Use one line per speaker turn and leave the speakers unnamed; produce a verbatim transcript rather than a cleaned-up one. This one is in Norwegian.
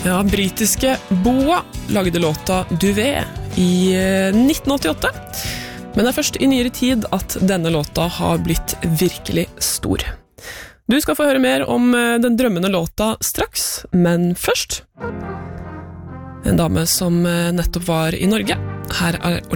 Ja, britiske Boa lagde låta Duvet i nitten åttiåtte, men det er først i nyere tid at denne låta har blitt virkelig stor. Du skal få høre mer om den drømmende låta straks, men først en dame som nettopp var i Norge. Her er